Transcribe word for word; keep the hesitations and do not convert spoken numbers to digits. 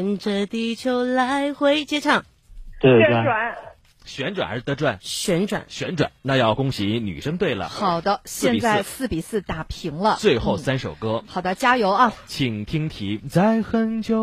跟着地球来回接唱。 对， 旋转， 旋转还是的转？ 旋转， 旋转。那要恭喜女生对了。 好的，现在四比四打平了。 最后三首歌。 嗯、好的，加油啊！ 请听题，在很久